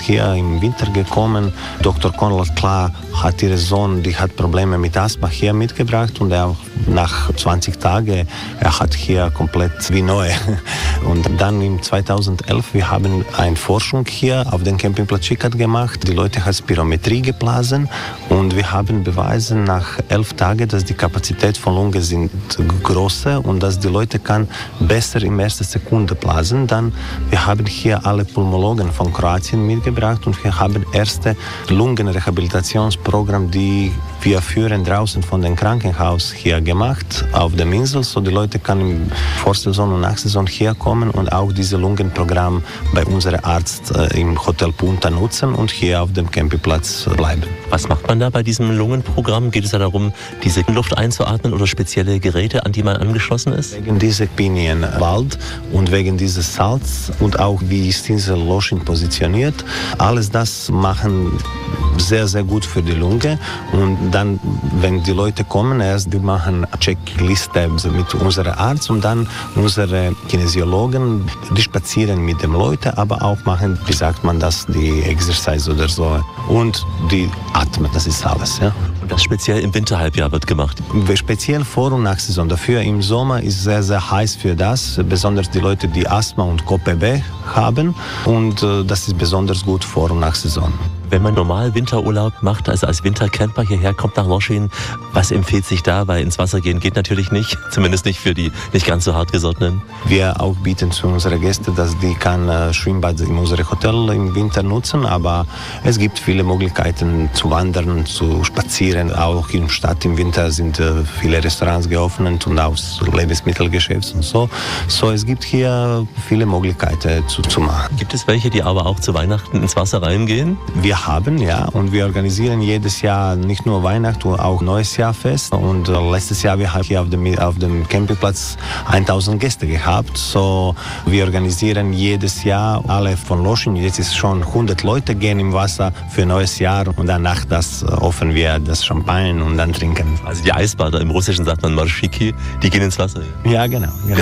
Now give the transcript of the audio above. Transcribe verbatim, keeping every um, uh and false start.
hier im Winter gekommen. Doktor Konrad Klar hat ihre Sohn, die hat Probleme mit Asthma, hier mitgebracht und er nach zwanzig Tagen, er hat hier komplett wie neu. Und dann im zweitausendelf, wir haben eine Forschung hier auf dem Campingplatz Schickard gemacht. Die Leute haben Spirometrie geblasen und wir haben beweisen nach elf Tagen, dass die Kapazität von Lungen sind größer und dass die Leute kann besser in erster Sekunde blasen. Dann wir haben hier alle Pulmologen von Kroatien mitgebracht und wir haben erste Lungenrehabilitationsprogramm, die wir führen draußen von dem Krankenhaus hier gemacht auf der Insel, so die Leute können in Vorsaison und Nachsaison hier kommen und auch dieses Lungenprogramm bei unserem Arzt äh, im Hotel Punta nutzen und hier auf dem Campingplatz bleiben. Was macht man da bei diesem Lungenprogramm? Geht es da darum, diese Luft einzuatmen oder spezielle Geräte, an die man angeschlossen ist? Wegen dieser Pinienwald und wegen dieses Salz und auch wie ist diese Lotion positioniert, alles das machen sehr, sehr gut für die Lunge. Und dann, wenn die Leute kommen, erst wir machen eine Checkliste mit unserem Arzt und dann unsere Kinesiologen, die spazieren mit den Leuten, aber auch machen, wie sagt man das, die Exercise oder so. Und die atmen, das ist alles. Ja. Und das speziell im Winterhalbjahr wird gemacht? Speziell Vor- und Nachsaison. Dafür im Sommer ist sehr, sehr heiß für das, besonders die Leute, die Asthma und K P B haben. Und äh, das ist besonders gut Vor- und Nachsaison. Wenn man normal Winterurlaub macht, also als Wintercamper hierher kommt nach Loschin, was empfiehlt sich da? Weil ins Wasser gehen geht natürlich nicht, zumindest nicht für die nicht ganz so hartgesottenen. Wir auch bieten zu unseren Gästen, dass die kann äh, Schwimmbad in unserem Hotel im Winter nutzen, aber es gibt viele Möglichkeiten zu wandern, zu spazieren. Auch in der Stadt im Winter sind äh, viele Restaurants geöffnet und auch Lebensmittelgeschäfte und so. So, es gibt hier viele Möglichkeiten zu, zu machen. Gibt es welche, die aber auch zu Weihnachten ins Wasser reingehen? Wir haben, ja, und wir organisieren jedes Jahr nicht nur Weihnachten, auch Neues Jahr fest. Und äh, letztes Jahr wir haben hier auf dem, auf dem Campingplatz tausend Gäste gehabt. So, wir organisieren jedes Jahr alle von Loschin. Jetzt ist schon hundert Leute gehen im Wasser für Neues Jahr und danach das äh, öffnen wir das Champagner und dann trinken. Also die Eisbader, im Russischen sagt man Marschiki, die gehen ins Wasser. Ja, genau. genau.